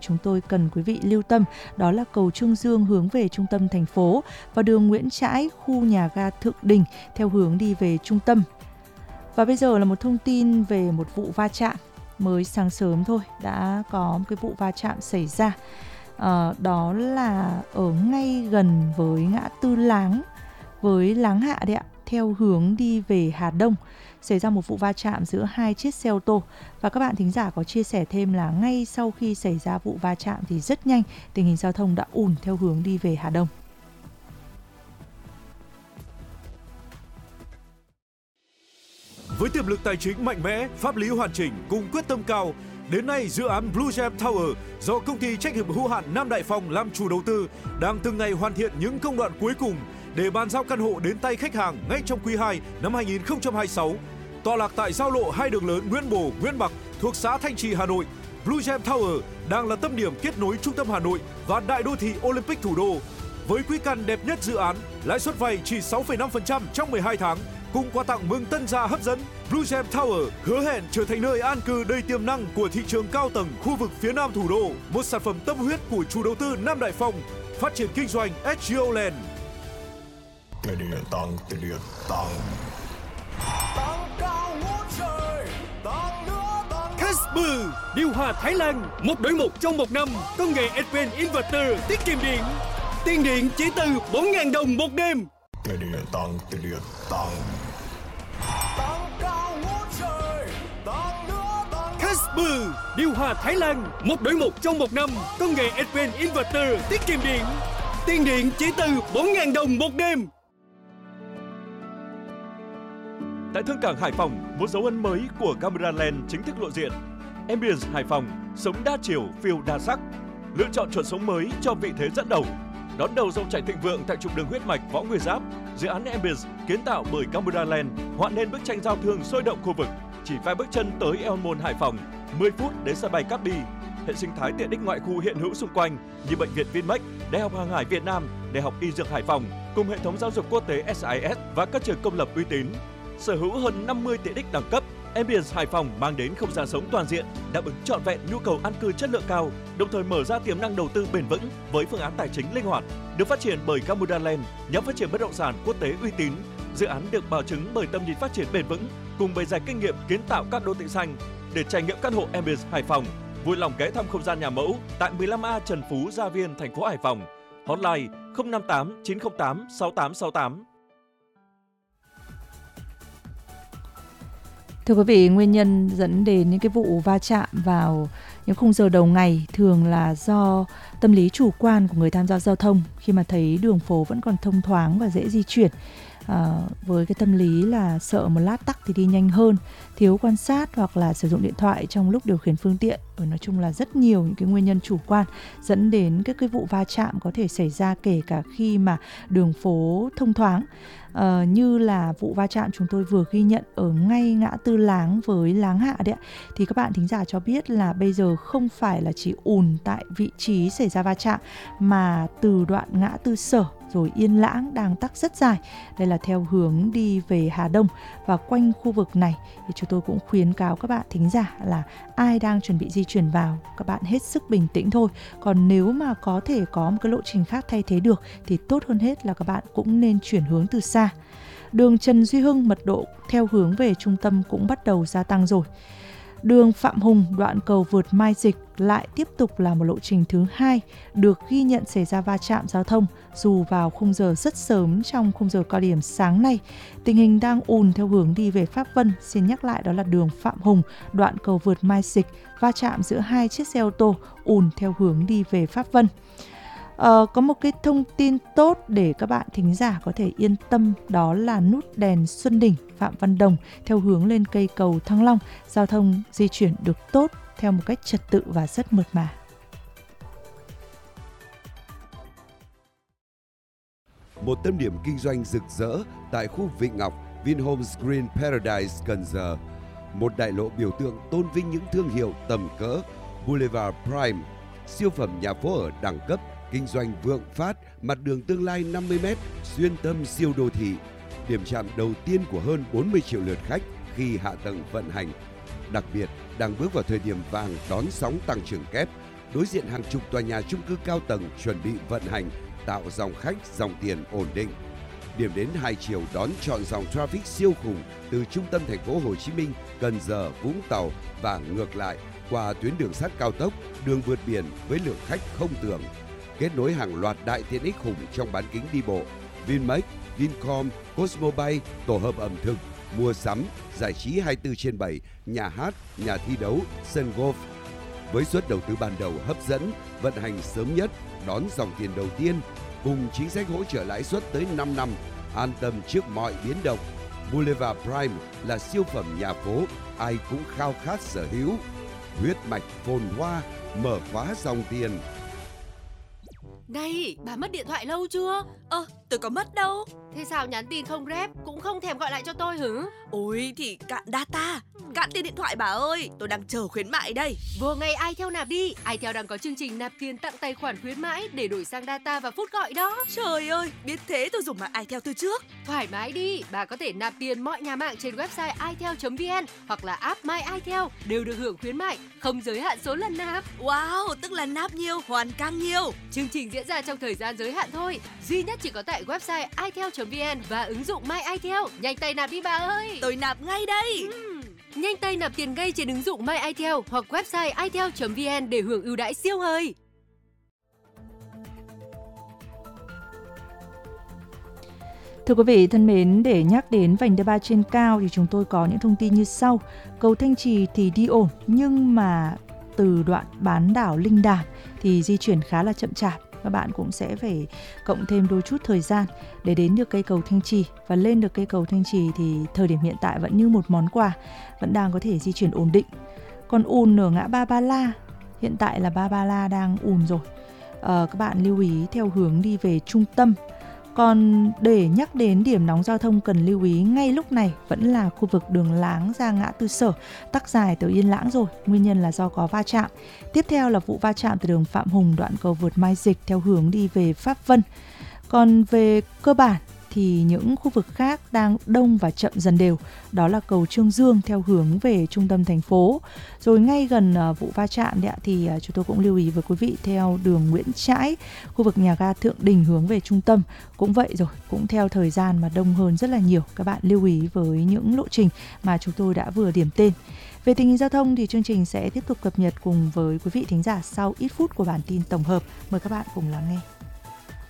chúng tôi cần quý vị lưu tâm, đó là cầu Trương Dương hướng về trung tâm thành phố và đường Nguyễn Trãi, khu nhà ga Thượng Đình theo hướng đi về trung tâm. Và bây giờ là một thông tin về một vụ va chạm. Mới sáng sớm thôi đã có một cái vụ va chạm xảy ra. Đó là ở ngay gần với ngã tư Láng với Láng Hạ đấy ạ, theo hướng đi về Hà Đông. Xảy ra một vụ va chạm giữa hai chiếc xe ô tô. Và các bạn thính giả có chia sẻ thêm là ngay sau khi xảy ra vụ va chạm thì rất nhanh tình hình giao thông đã ùn theo hướng đi về Hà Đông. Với tiềm lực tài chính mạnh mẽ, pháp lý hoàn chỉnh cùng quyết tâm cao, đến nay dự án Blue Gem Tower do công ty trách nhiệm hữu hạn Nam Đại Phong làm chủ đầu tư đang từng ngày hoàn thiện những công đoạn cuối cùng để bàn giao căn hộ đến tay khách hàng ngay trong quý 2 năm 2026. Tọa lạc tại giao lộ hai đường lớn Nguyễn Bồ, Nguyễn Bạc thuộc xã Thanh Trì, Hà Nội, Blue Gem Tower đang là tâm điểm kết nối trung tâm Hà Nội và đại đô thị Olympic thủ đô. Với quỹ căn đẹp nhất dự án, lãi suất vay chỉ 6,5% trong 12 tháng, cùng quà tặng mừng tân gia hấp dẫn, Blue Gem Tower hứa hẹn trở thành nơi an cư đầy tiềm năng của thị trường cao tầng khu vực phía Nam thủ đô, một sản phẩm tâm huyết của chủ đầu tư Nam Đại Phong, phát triển kinh doanh SGO Land. Casper điều hòa Thái Lan, một đổi một trong một năm, công nghệ Advanced Inverter tiết kiệm điện. Tiền điện chỉ từ 4.000 đồng một đêm. Casper điều hòa Thái Lan, một đổi một trong một năm, công nghệ Advanced Inverter tiết kiệm điện. Tiền điện chỉ từ 4.000 đồng một đêm. Tại Thương cảng Hải Phòng, một dấu ấn mới của Camera Land chính thức lộ diện. Ambience Hải Phòng, sống đa chiều, phiêu đa sắc, lựa chọn chuẩn sống mới cho vị thế dẫn đầu. Đón đầu dòng chảy thịnh vượng tại trục đường huyết mạch Võ Nguyên Giáp, dự án Ambience kiến tạo bởi Camera Land họa nên bức tranh giao thương sôi động khu vực. Chỉ vài bước chân tới El Môn Hải Phòng, 10 phút đến sân bay Cát Bi. Hệ sinh thái tiện ích ngoại khu hiện hữu xung quanh như bệnh viện Vinmec, Đại học Hàng hải Việt Nam, Đại học Y Dược Hải Phòng cùng hệ thống giáo dục quốc tế SIS và các trường công lập uy tín. Sở hữu hơn 50 tiện ích đẳng cấp, Ambience Hải Phòng mang đến không gian sống toàn diện, đáp ứng trọn vẹn nhu cầu an cư chất lượng cao, đồng thời mở ra tiềm năng đầu tư bền vững với phương án tài chính linh hoạt. Được phát triển bởi Cambodia Land, nhóm phát triển bất động sản quốc tế uy tín. Dự án được bảo chứng bởi tầm nhìn phát triển bền vững cùng bề dày kinh nghiệm kiến tạo các đô thị xanh. Để trải nghiệm căn hộ Ambience Hải Phòng, vui lòng ghé thăm không gian nhà mẫu tại 15A Trần Phú, Gia Viên, thành phố Hải Phòng. Hotline 058 908 6868. Thưa quý vị, nguyên nhân dẫn đến những cái vụ va chạm vào những khung giờ đầu ngày thường là do tâm lý chủ quan của người tham gia giao thông khi mà thấy đường phố vẫn còn thông thoáng và dễ di chuyển. Với cái tâm lý là sợ một lát tắc thì đi nhanh hơn, thiếu quan sát hoặc là sử dụng điện thoại trong lúc điều khiển phương tiện. Nói chung là rất nhiều những cái nguyên nhân chủ quan dẫn đến cái vụ va chạm có thể xảy ra kể cả khi mà đường phố thông thoáng. Như là vụ va chạm chúng tôi vừa ghi nhận ở ngay ngã tư Láng với Láng Hạ đấy ạ. Thì các bạn thính giả cho biết là bây giờ không phải là chỉ ùn tại vị trí xảy ra va chạm mà từ đoạn ngã tư Sở rồi Yên Lãng đang tắc rất dài. Đây là theo hướng đi về Hà Đông. Và quanh khu vực này thì chúng tôi cũng khuyến cáo các bạn thính giả là ai đang chuẩn bị di chuyển vào, các bạn hết sức bình tĩnh thôi. Còn nếu mà có thể có một cái lộ trình khác thay thế được thì tốt hơn hết là các bạn cũng nên chuyển hướng từ xa. Đường Trần Duy Hưng mật độ theo hướng về trung tâm cũng bắt đầu gia tăng rồi. Đường Phạm Hùng đoạn cầu vượt Mai Dịch lại tiếp tục là một lộ trình thứ hai được ghi nhận xảy ra va chạm giao thông dù vào khung giờ rất sớm trong khung giờ cao điểm sáng nay. Tình hình đang ùn theo hướng đi về Pháp Vân. Xin nhắc lại đó là đường Phạm Hùng đoạn cầu vượt Mai Dịch va chạm giữa hai chiếc xe ô tô ùn theo hướng đi về Pháp Vân. Có một cái thông tin tốt để các bạn thính giả có thể yên tâm, đó là nút đèn Xuân Đỉnh Phạm Văn Đồng theo hướng lên cây cầu Thăng Long, giao thông di chuyển được tốt theo một cách trật tự và rất mượt mà. Một tâm điểm kinh doanh rực rỡ tại khu Vịnh Ngọc, Vinhomes Green Paradise Cần Giờ, một đại lộ biểu tượng tôn vinh những thương hiệu tầm cỡ. Boulevard Prime, siêu phẩm nhà phố ở đẳng cấp, kinh doanh vượng phát, mặt đường tương lai 50m, xuyên tâm siêu đô thị. Điểm chạm đầu tiên của hơn 40 triệu lượt khách khi hạ tầng vận hành. Đặc biệt, đang bước vào thời điểm vàng đón sóng tăng trưởng kép, đối diện hàng chục tòa nhà chung cư cao tầng chuẩn bị vận hành, tạo dòng khách, dòng tiền ổn định. Điểm đến hai chiều đón trọn dòng traffic siêu khủng từ trung tâm thành phố Hồ Chí Minh, Cần Giờ, Vũng Tàu và ngược lại qua tuyến đường sắt cao tốc, đường vượt biển với lượng khách không tưởng. Kết nối hàng loạt đại tiện ích khủng trong bán kính đi bộ, Vinmec, Vincom, Cosmobay, tổ hợp ẩm thực, mua sắm, giải trí 24/7, nhà hát, nhà thi đấu, sân golf. Với suất đầu tư ban đầu hấp dẫn, vận hành sớm nhất, đón dòng tiền đầu tiên, cùng chính sách hỗ trợ lãi suất tới 5 năm, an tâm trước mọi biến động. Boulevard Prime là siêu phẩm nhà phố, ai cũng khao khát sở hữu. Huyết mạch phồn hoa, mở khóa dòng tiền. Này, bà mất điện thoại lâu chưa? Tôi có mất đâu. Thế sao nhắn tin không rep, cũng không thèm gọi lại cho tôi hử? Ôi thì cạn data, cạn tiền điện thoại bà ơi. Tôi đang chờ khuyến mại đây. Vừa ngày iTel nạp đi. iTel đang có chương trình nạp tiền tặng tài khoản khuyến mãi để đổi sang data và phút gọi đó. Trời ơi, biết thế tôi dùng mạng iTel từ trước. Thoải mái đi, bà có thể nạp tiền mọi nhà mạng trên website itel.vn hoặc là app My iTel đều được hưởng khuyến mại, không giới hạn số lần nạp. Wow, tức là nạp nhiều, hoàn càng nhiều. Chương trình diễn ra trong thời gian giới hạn thôi, duy nhất chỉ có tại website itel.vn và ứng dụng My iTel. Nhanh tay nạp đi bà ơi. Tôi nạp ngay đây. Nhanh tay nạp tiền ngay trên ứng dụng My iTel hoặc website itel.vn để hưởng ưu đãi siêu hời. Thưa quý vị thân mến, để nhắc đến vành đai 3 trên cao thì chúng tôi có những thông tin như sau. Cầu Thanh Trì thì đi ổn, nhưng mà từ đoạn bán đảo Linh Đàm thì di chuyển khá là chậm chạp. Các bạn cũng sẽ phải cộng thêm đôi chút thời gian để đến được cây cầu Thanh Trì. Và lên được cây cầu Thanh Trì thì thời điểm hiện tại vẫn như một món quà, vẫn đang có thể di chuyển ổn định. Còn ùn ở ngã ba Ba La, hiện tại là Ba La đang ùn rồi. Các bạn lưu ý theo hướng đi về trung tâm. Còn để nhắc đến điểm nóng giao thông cần lưu ý ngay lúc này vẫn là khu vực đường Láng ra ngã tư Sở, tắc dài tới Yên Lãng rồi, nguyên nhân là do có va chạm. Tiếp theo là vụ va chạm từ đường Phạm Hùng đoạn cầu vượt Mai Dịch theo hướng đi về Pháp Vân. Còn về cơ bản thì những khu vực khác đang đông và chậm dần đều, đó là cầu Trương Dương theo hướng về trung tâm thành phố. Rồi ngay gần vụ va chạm đấy, thì chúng tôi cũng lưu ý với quý vị theo đường Nguyễn Trãi, khu vực nhà ga Thượng Đình hướng về trung tâm cũng vậy rồi, cũng theo thời gian mà đông hơn rất là nhiều. Các bạn lưu ý với những lộ trình mà chúng tôi đã vừa điểm tên. Về tình hình giao thông thì chương trình sẽ tiếp tục cập nhật cùng với quý vị thính giả sau ít phút của bản tin tổng hợp. Mời các bạn cùng lắng nghe.